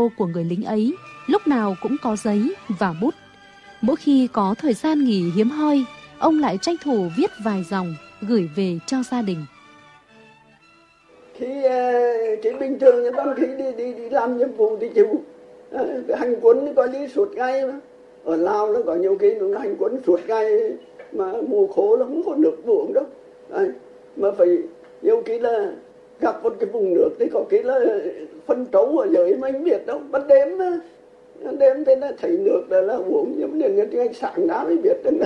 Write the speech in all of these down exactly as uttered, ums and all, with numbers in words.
tô của người lính ấy lúc nào cũng có giấy và bút. Mỗi khi có thời gian nghỉ hiếm hoi, ông lại tranh thủ viết vài dòng gửi về cho gia đình. Khi chỉ bình thường nhân dân khi đi, đi, đi làm nhiệm vụ thì chịu hành quân có đi suốt ngày mà. Ở Lào nó có nhiều khi nó hành quân suốt ngày mà mùa khô nó không có nước uống đâu. Đấy. Mà phải nhiều khi là gặp một cái vùng nước thì có khi là phân trấu ở dưới mà anh biết đâu. Ban đêm ban đêm thế là thấy nước là, là uống nhưng mà đến ánh sáng đã mới biết được.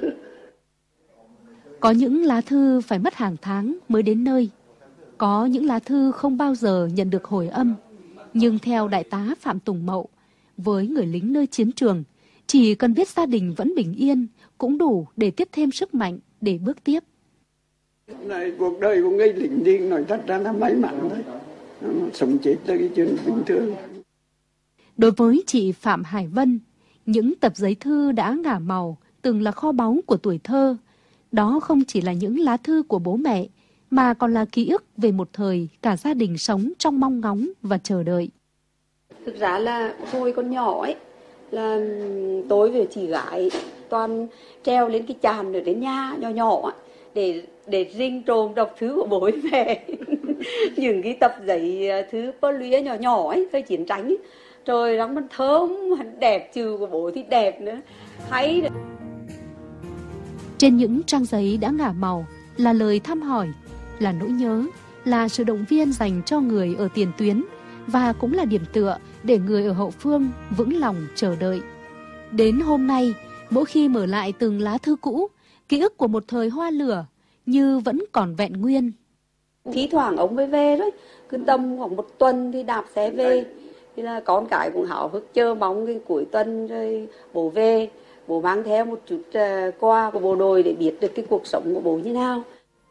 Có những lá thư phải mất hàng tháng mới đến nơi. Có những lá thư không bao giờ nhận được hồi âm. Nhưng theo Đại tá Phạm Tùng Mậu, với người lính nơi chiến trường, chỉ cần biết gia đình vẫn bình yên cũng đủ để tiếp thêm sức mạnh để bước tiếp. Này, cuộc đời của người lính thì nói thật ra là may mắn thôi. Sống chết là cái chuyện bình thường. Đối với chị Phạm Hải Vân, những tập giấy thư đã ngả màu từng là kho báu của tuổi thơ. Đó không chỉ là những lá thư của bố mẹ, mà còn là ký ức về một thời cả gia đình sống trong mong ngóng và chờ đợi. Thực ra là hồi con nhỏ ấy, là tối về chị gái toàn treo lên cái tràn ở đến nhà nhỏ nhỏ để để rinh trộm đọc thư của bố mẹ. Những cái tập giấy thư bơ lúa nhỏ nhỏ ấy, thời chiến tranh ấy. Trời nóมันthơm, đẹp, trừ của bố thì đẹp nữa, hay. Trên những trang giấy đã ngả màu là lời thăm hỏi, là nỗi nhớ, là sự động viên dành cho người ở tiền tuyến và cũng là điểm tựa để người ở hậu phương vững lòng chờ đợi. Đến hôm nay, mỗi khi mở lại từng lá thư cũ, ký ức của một thời hoa lửa như vẫn còn vẹn nguyên. Thí thoảng ông mới về đấy, cứ tầm khoảng một tuần thì đạp xe về. Thì là con cái cũng háo hức chờ mong cái cuối tuần rồi bố về, bố mang theo một chút uh, quà của bộ đội để biết được cái cuộc sống của bố như nào.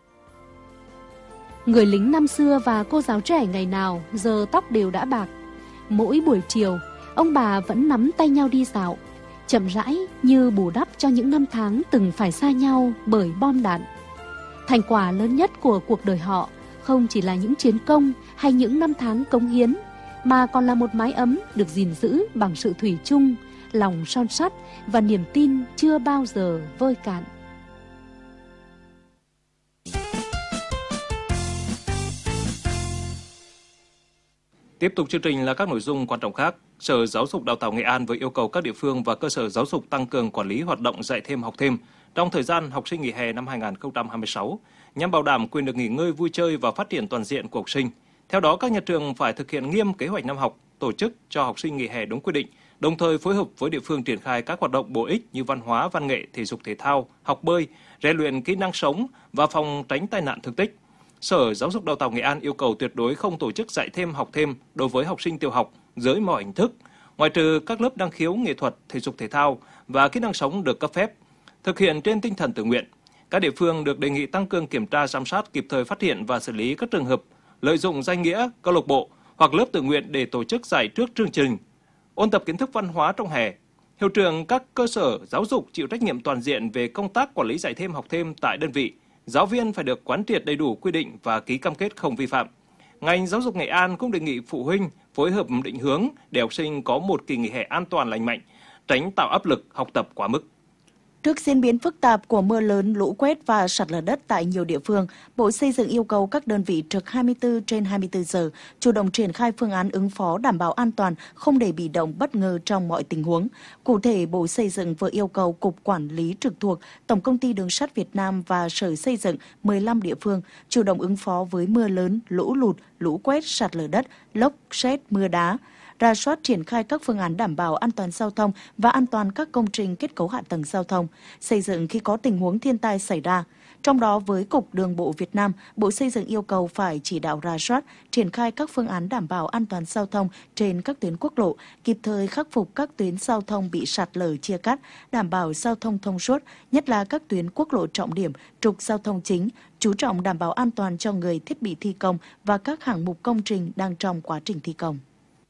Người lính năm xưa và cô giáo trẻ ngày nào giờ tóc đều đã bạc. Mỗi buổi chiều, ông bà vẫn nắm tay nhau đi dạo, chậm rãi như bù đắp cho những năm tháng từng phải xa nhau bởi bom đạn. Thành quả lớn nhất của cuộc đời họ không chỉ là những chiến công hay những năm tháng cống hiến, mà còn là một mái ấm được gìn giữ bằng sự thủy chung, lòng son sắt và niềm tin chưa bao giờ vơi cạn. Tiếp tục chương trình là các nội dung quan trọng khác. Sở Giáo dục Đào tạo Nghệ An vừa yêu cầu các địa phương và cơ sở giáo dục tăng cường quản lý hoạt động dạy thêm học thêm trong thời gian học sinh nghỉ hè năm hai nghìn không trăm hai mươi sáu, nhằm bảo đảm quyền được nghỉ ngơi, vui chơi và phát triển toàn diện của học sinh. Theo đó, các nhà trường phải thực hiện nghiêm kế hoạch năm học, tổ chức cho học sinh nghỉ hè đúng quy định, đồng thời phối hợp với địa phương triển khai các hoạt động bổ ích như văn hóa, văn nghệ, thể dục thể thao, học bơi, rèn luyện kỹ năng sống và phòng tránh tai nạn thương tích. Sở Giáo dục Đào tạo Nghệ An yêu cầu tuyệt đối không tổ chức dạy thêm học thêm đối với học sinh tiểu học dưới mọi hình thức, ngoại trừ các lớp năng khiếu nghệ thuật, thể dục thể thao và kỹ năng sống được cấp phép, thực hiện trên tinh thần tự nguyện. Các địa phương được đề nghị tăng cường kiểm tra, giám sát, kịp thời phát hiện và xử lý các trường hợp lợi dụng danh nghĩa câu lạc bộ hoặc lớp tự nguyện để tổ chức dạy trước chương trình, ôn tập kiến thức văn hóa trong hè. Hiệu trưởng các cơ sở giáo dục chịu trách nhiệm toàn diện về công tác quản lý dạy thêm học thêm tại đơn vị. Giáo viên phải được quán triệt đầy đủ quy định và ký cam kết không vi phạm. Ngành giáo dục Nghệ An cũng đề nghị phụ huynh phối hợp định hướng để học sinh có một kỳ nghỉ hè an toàn lành mạnh, tránh tạo áp lực học tập quá mức. Trước diễn biến phức tạp của mưa lớn, lũ quét và sạt lở đất tại nhiều địa phương, Bộ Xây dựng yêu cầu các đơn vị trực hai mươi tư trên hai mươi tư giờ, chủ động triển khai phương án ứng phó đảm bảo an toàn, không để bị động bất ngờ trong mọi tình huống. Cụ thể, Bộ Xây dựng vừa yêu cầu Cục Quản lý trực thuộc, Tổng công ty Đường sắt Việt Nam và Sở Xây dựng mười lăm địa phương chủ động ứng phó với mưa lớn, lũ lụt, lũ quét, sạt lở đất, lốc, sét, mưa đá, rà soát triển khai các phương án đảm bảo an toàn giao thông và an toàn các công trình kết cấu hạ tầng giao thông, xây dựng khi có tình huống thiên tai xảy ra. Trong đó, với Cục Đường bộ Việt Nam, Bộ Xây dựng yêu cầu phải chỉ đạo rà soát, triển khai các phương án đảm bảo an toàn giao thông trên các tuyến quốc lộ, kịp thời khắc phục các tuyến giao thông bị sạt lở chia cắt, đảm bảo giao thông thông suốt, nhất là các tuyến quốc lộ trọng điểm, trục giao thông chính, chú trọng đảm bảo an toàn cho người, thiết bị thi công và các hạng mục công trình đang trong quá trình thi công.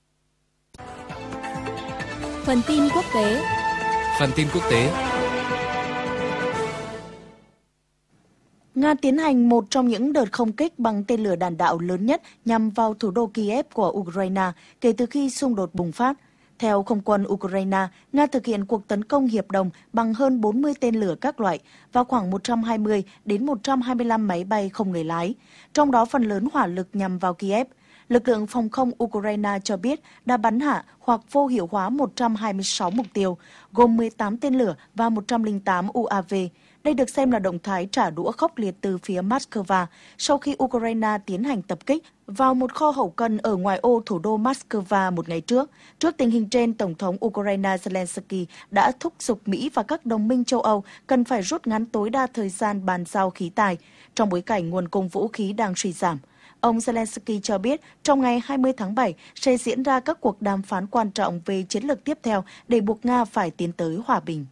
Phần tin quốc tế. Phần tin quốc tế. Nga tiến hành một trong những đợt không kích bằng tên lửa đạn đạo lớn nhất nhằm vào thủ đô Kiev của Ukraine kể từ khi xung đột bùng phát. Theo Không quân Ukraine, Nga thực hiện cuộc tấn công hiệp đồng bằng hơn bốn mươi tên lửa các loại và khoảng một trăm hai mươi đến một trăm hai mươi lăm máy bay không người lái, trong đó phần lớn hỏa lực nhằm vào Kiev. Lực lượng phòng không Ukraine cho biết đã bắn hạ hoặc vô hiệu hóa một trăm hai mươi sáu mục tiêu, gồm mười tám tên lửa và một trăm lẻ tám u a vê. Đây được xem là động thái trả đũa khốc liệt từ phía Moscow sau khi Ukraine tiến hành tập kích vào một kho hậu cần ở ngoài ô thủ đô Moscow một ngày trước. Trước tình hình trên, Tổng thống Ukraine Zelensky đã thúc giục Mỹ và các đồng minh châu Âu cần phải rút ngắn tối đa thời gian bàn giao khí tài, trong bối cảnh nguồn cung vũ khí đang suy giảm. Ông Zelensky cho biết trong ngày hai mươi tháng bảy sẽ diễn ra các cuộc đàm phán quan trọng về chiến lược tiếp theo để buộc Nga phải tiến tới hòa bình.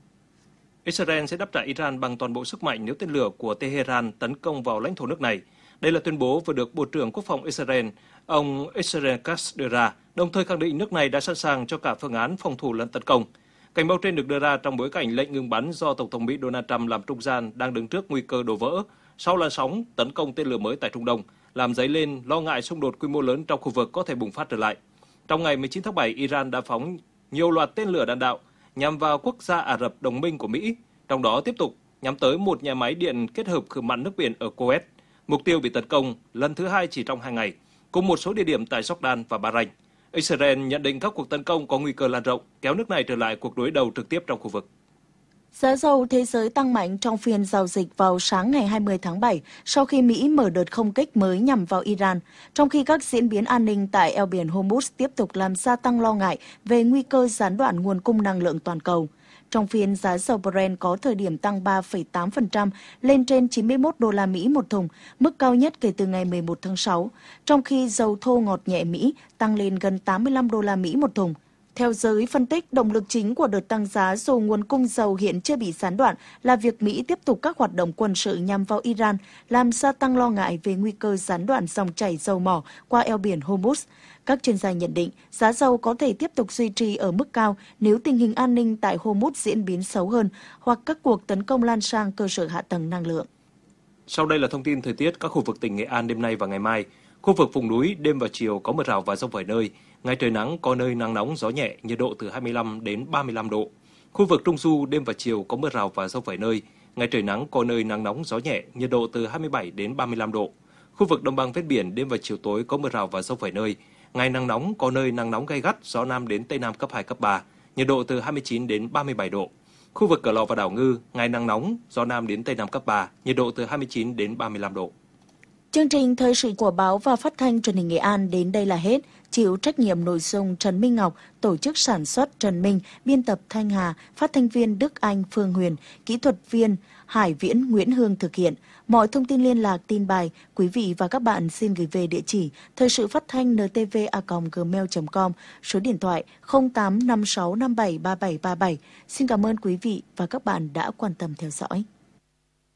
Israel sẽ đáp trả Iran bằng toàn bộ sức mạnh nếu tên lửa của Tehran tấn công vào lãnh thổ nước này. Đây là tuyên bố vừa được Bộ trưởng Quốc phòng Israel, ông Israel Katz đưa ra, đồng thời khẳng định nước này đã sẵn sàng cho cả phương án phòng thủ lẫn tấn công. Cảnh báo trên được đưa ra trong bối cảnh lệnh ngừng bắn do Tổng thống Mỹ Donald Trump làm trung gian đang đứng trước nguy cơ đổ vỡ sau làn sóng tấn công tên lửa mới tại Trung Đông, làm dấy lên lo ngại xung đột quy mô lớn trong khu vực có thể bùng phát trở lại. Trong ngày mười chín tháng bảy, Iran đã phóng nhiều loạt tên lửa đạn đạo nhằm vào quốc gia Ả Rập đồng minh của Mỹ, trong đó tiếp tục nhắm tới một nhà máy điện kết hợp khử mặn nước biển ở Kuwait. Mục tiêu bị tấn công lần thứ hai chỉ trong hai ngày, cùng một số địa điểm tại Jordan và Bahrain. Israel nhận định các cuộc tấn công có nguy cơ lan rộng, kéo nước này trở lại cuộc đối đầu trực tiếp trong khu vực. Giá dầu thế giới tăng mạnh trong phiên giao dịch vào sáng ngày hai mươi tháng bảy sau khi Mỹ mở đợt không kích mới nhằm vào Iran, trong khi các diễn biến an ninh tại eo biển Hormuz tiếp tục làm gia tăng lo ngại về nguy cơ gián đoạn nguồn cung năng lượng toàn cầu. Trong phiên, giá dầu Brent có thời điểm tăng ba phẩy tám phần trăm lên trên chín mươi mốt đô la Mỹ một thùng, mức cao nhất kể từ ngày mười một tháng sáu, trong khi dầu thô ngọt nhẹ Mỹ tăng lên gần tám mươi lăm đô la Mỹ một thùng. Theo giới phân tích, động lực chính của đợt tăng giá dù nguồn cung dầu hiện chưa bị gián đoạn là việc Mỹ tiếp tục các hoạt động quân sự nhằm vào Iran, làm gia tăng lo ngại về nguy cơ gián đoạn dòng chảy dầu mỏ qua eo biển Hormuz. Các chuyên gia nhận định giá dầu có thể tiếp tục duy trì ở mức cao nếu tình hình an ninh tại Hormuz diễn biến xấu hơn hoặc các cuộc tấn công lan sang cơ sở hạ tầng năng lượng. Sau đây là thông tin thời tiết các khu vực tỉnh Nghệ An đêm nay và ngày mai. Khu vực vùng núi đêm và chiều có mưa rào và dông vài nơi, ngày trời nắng, có nơi nắng nóng gió nhẹ, nhiệt độ từ hai mươi lăm đến ba mươi lăm độ. Khu vực Trung Du đêm và chiều có mưa rào và dông vài nơi, ngày trời nắng, có nơi nắng nóng gió nhẹ, nhiệt độ từ hai mươi bảy đến ba mươi lăm độ. Khu vực Đồng bằng ven biển đêm và chiều tối có mưa rào và dông vài nơi, ngày nắng nóng, có nơi nắng nóng gay gắt, gió nam đến tây nam cấp hai cấp ba, nhiệt độ từ hai mươi chín đến ba mươi bảy độ. Khu vực Cửa Lò và Đảo Ngư, ngày nắng nóng, gió nam đến tây nam cấp ba, nhiệt độ từ hai mươi chín đến ba mươi lăm độ. Chương trình thời sự của báo và phát thanh truyền hình Nghệ An đến đây là hết. Chịu trách nhiệm nội dung Trần Minh Ngọc, tổ chức sản xuất Trần Minh, biên tập Thanh Hà, phát thanh viên Đức Anh, Phương Huyền, kỹ thuật viên Hải Viễn, Nguyễn Hương thực hiện. Mọi thông tin liên lạc, tin bài, quý vị và các bạn xin gửi về địa chỉ thời sự phát thanh n t v a còng gmail chấm com, số điện thoại không tám năm sáu năm bảy ba bảy ba bảy. Xin cảm ơn quý vị và các bạn đã quan tâm theo dõi.